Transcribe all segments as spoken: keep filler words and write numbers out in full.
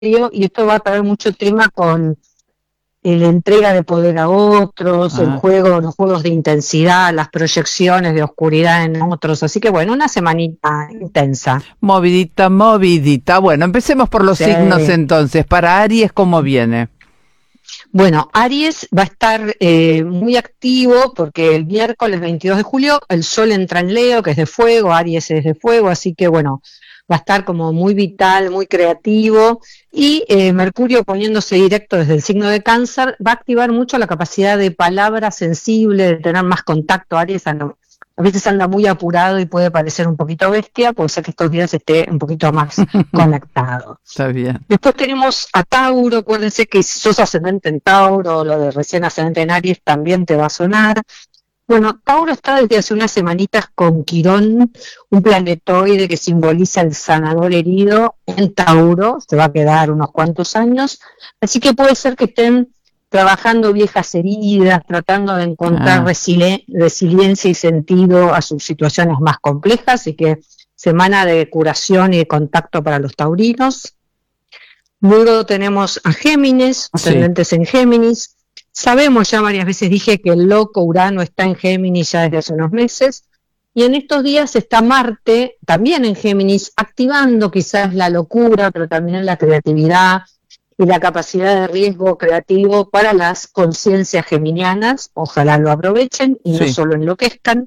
y esto va a traer mucho tema con eh, la entrega de poder a otros, Ah. el juego, los juegos de intensidad, las proyecciones de oscuridad en otros, así que bueno, una semanita intensa. Movidita, movidita. Bueno, empecemos por los Sí. signos entonces. Para Aries, ¿cómo viene? Bueno, Aries va a estar eh, muy activo porque el miércoles veintidós de julio el Sol entra en Leo, que es de fuego, Aries es de fuego, así que bueno, va a estar como muy vital, muy creativo, y eh, Mercurio poniéndose directo desde el signo de Cáncer va a activar mucho la capacidad de palabra sensible, de tener más contacto. Aries anda- a veces anda muy apurado y puede parecer un poquito bestia, puede ser que estos días esté un poquito más conectado. Está bien. Después tenemos a Tauro, acuérdense que si sos ascendente en Tauro, lo de recién ascendente en Aries también te va a sonar. Bueno, Tauro está desde hace unas semanitas con Quirón, un planetoide que simboliza el sanador herido en Tauro, se va a quedar unos cuantos años, así que puede ser que estén trabajando viejas heridas, tratando de encontrar Ah. resili- resiliencia y sentido a sus situaciones más complejas, así que semana de curación y de contacto para los taurinos. Luego tenemos a Géminis, ascendentes en Géminis. Sabemos, ya varias veces dije que el loco Urano está en Géminis ya desde hace unos meses, y en estos días está Marte también en Géminis, activando quizás la locura, pero también la creatividad y la capacidad de riesgo creativo para las conciencias geminianas. Ojalá lo aprovechen y no Sí. solo enloquezcan.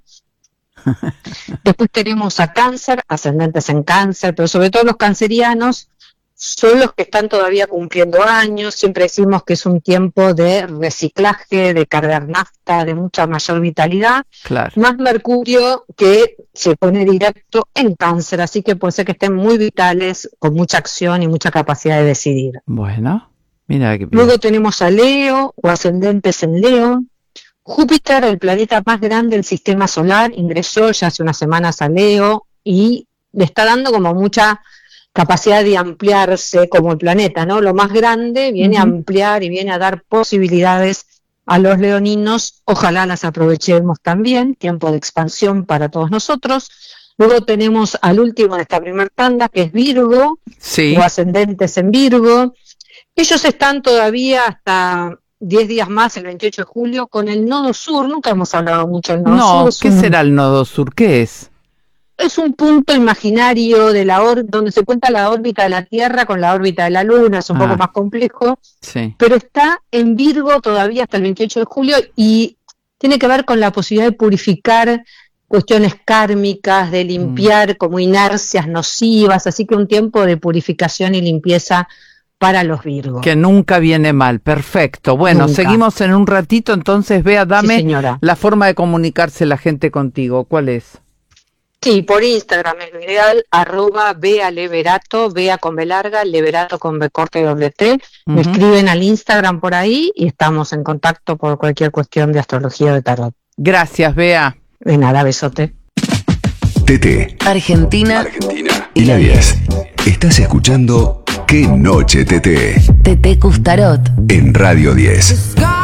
Después tenemos a Cáncer, ascendentes en Cáncer, pero sobre todo los cancerianos son los que están todavía cumpliendo años. Siempre decimos que es un tiempo de reciclaje, de cargar nafta, de mucha mayor vitalidad, Claro. más Mercurio que se pone directo en Cáncer, así que puede ser que estén muy vitales, con mucha acción y mucha capacidad de decidir. Bueno, mira qué bien. Luego tenemos a Leo o ascendentes en Leo. Júpiter, el planeta más grande del sistema solar, ingresó ya hace unas semanas a Leo y le está dando como mucha capacidad de ampliarse como el planeta, ¿no? Lo más grande viene a Ujú. ampliar y viene a dar posibilidades a los leoninos, ojalá las aprovechemos también, tiempo de expansión para todos nosotros. Luego tenemos al último de esta primer tanda, que es Virgo, Sí. o ascendentes en Virgo. Ellos están todavía hasta diez días más, el veintiocho de julio, con el nodo sur. Nunca hemos hablado mucho del nodo sur. No, Es ¿qué un, será el nodo sur? ¿Qué es? es un punto imaginario de la or- donde se cuenta la órbita de la Tierra con la órbita de la Luna. Es un Ah. poco más complejo, Sí. pero está en Virgo todavía hasta el veintiocho de julio y tiene que ver con la posibilidad de purificar cuestiones kármicas, de limpiar como inercias nocivas, así que un tiempo de purificación y limpieza para los Virgos. Que nunca viene mal. Perfecto. Bueno, Nunca. seguimos en un ratito. Entonces, Bea, dame Sí, señora. la forma de comunicarse la gente contigo. ¿Cuál es? Sí, por Instagram es lo ideal, arroba Bea Leverato, Bea con B larga, Leverato con B corta y doble T. Me Ujú. escriben al Instagram por ahí y estamos en contacto por cualquier cuestión de astrología o de tarot. Gracias, Bea. De nada, besote. T T, Argentina, Argentina y la diez. Estás escuchando Qué Noche T T T T Custarot. en Radio diez.